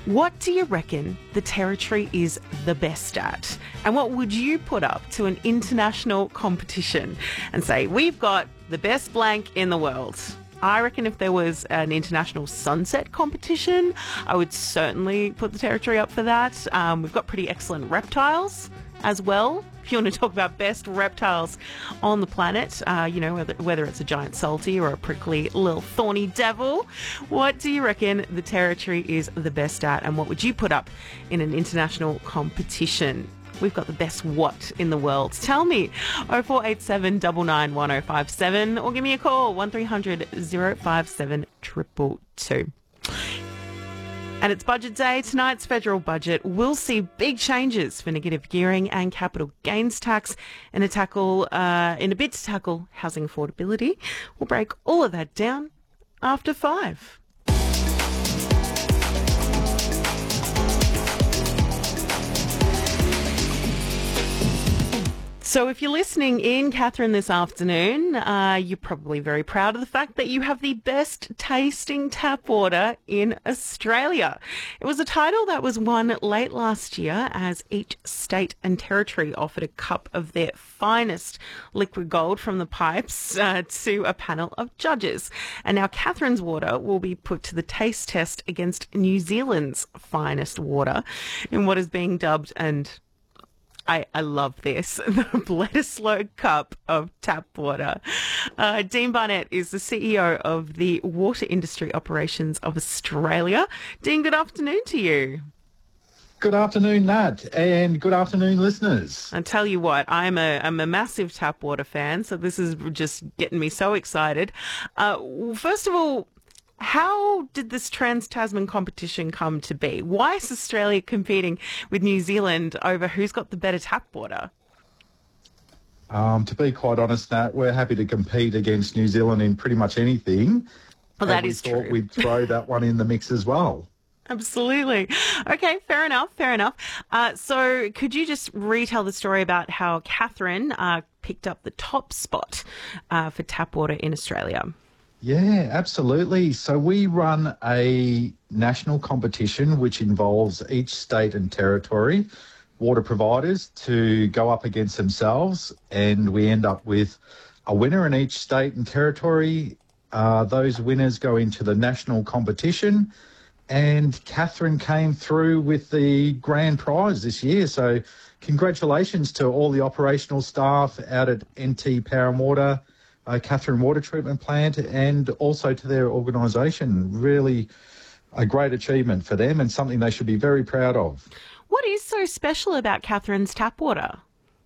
What do you reckon the Territory is the best at? And what would you put up to an international competition and say, we've got the best blank in the world? I reckon if there was an international sunset competition, I would certainly put the Territory up for that. We've got pretty excellent reptiles as well. If you want to talk about best reptiles on the planet, whether it's a giant salty or a prickly little thorny devil, what do you reckon the Territory is the best at? And what would you put up in an international competition? We've got the best what in the world. Tell me, 0487 99 1057, or give me a call, 1300 057 222. And it's budget day. Tonight's federal budget will see big changes for negative gearing and capital gains tax in a bid to tackle housing affordability. We'll break all of that down after 5. So if you're listening in, Catherine, this afternoon, you're probably very proud of the fact that you have the best tasting tap water in Australia. It was a title that was won late last year as each state and territory offered a cup of their finest liquid gold from the pipes to a panel of judges. And now Catherine's water will be put to the taste test against New Zealand's finest water in what is being dubbed, and I love this, the Bledisloe Cup of tap water. Dean Barnett is the CEO of the Water Industry Operations of Australia. Dean, good afternoon to you. Good afternoon, Nat, and good afternoon, listeners. I tell you what, I'm a massive tap water fan, so this is just getting me so excited. First of all, how did this Trans-Tasman competition come to be? Why is Australia competing with New Zealand over who's got the better tap water? To be quite honest, Nat, we're happy to compete against New Zealand in pretty much anything. Well, that is true. We thought we'd throw that one in the mix as well. Absolutely. Okay, fair enough. So could you just retell the story about how Catherine picked up the top spot for tap water in Australia? Yeah, absolutely. So we run a national competition which involves each state and territory water providers to go up against themselves, and we end up with a winner in each state and territory. Those winners go into the national competition, and Catherine came through with the grand prize this year. So congratulations to all the operational staff out at NT Power and Water, Catherine Water Treatment Plant, and also to their organisation. Really a great achievement for them and something they should be very proud of. What is so special about Catherine's tap water?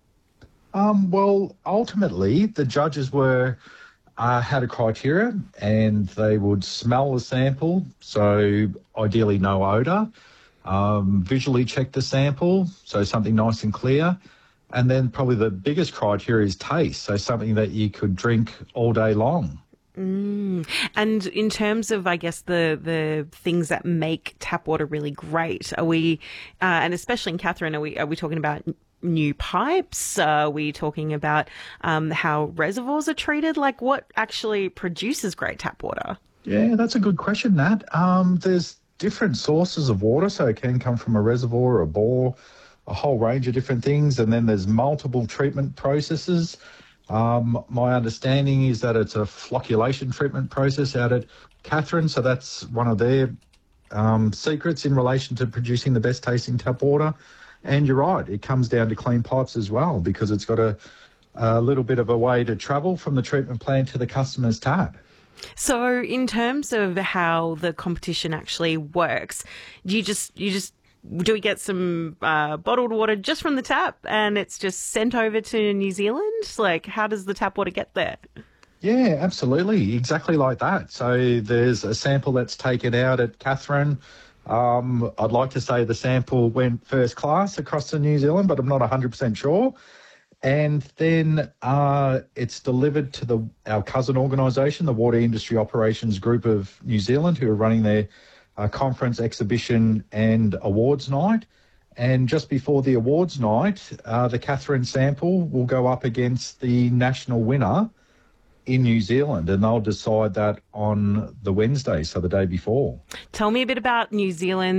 Well, ultimately, the judges had a criteria, and they would smell the sample, so ideally no odour, visually check the sample, so something nice and clear. And then probably the biggest criteria is taste, so something that you could drink all day long. And in terms of, I guess, the things that make tap water really great, are we, and especially in Catherine, are we talking about new pipes? Are we talking about how reservoirs are treated? Like, what actually produces great tap water? Yeah, that's a good question, Nat. There's different sources of water, so it can come from a reservoir, a bore, a whole range of different things, and then there's multiple treatment processes. My understanding is that it's a flocculation treatment process out at Catherine, so that's one of their secrets in relation to producing the best tasting tap water. And you're right, it comes down to clean pipes as well, because it's got a little bit of a way to travel from the treatment plant to the customer's tap. So in terms of how the competition actually works, do we get some bottled water just from the tap and it's just sent over to New Zealand? Like, how does the tap water get there? Yeah, absolutely. Exactly like that. So there's a sample that's taken out at Catherine. I'd like to say the sample went first class across to New Zealand, but I'm not 100% sure. And then it's delivered to our cousin organisation, the Water Industry Operations Group of New Zealand, who are running their conference, exhibition and awards night. And just before the awards night, the Catherine sample will go up against the national winner in New Zealand, and they'll decide that on the Wednesday, so the day before. Tell me a bit about New Zealand.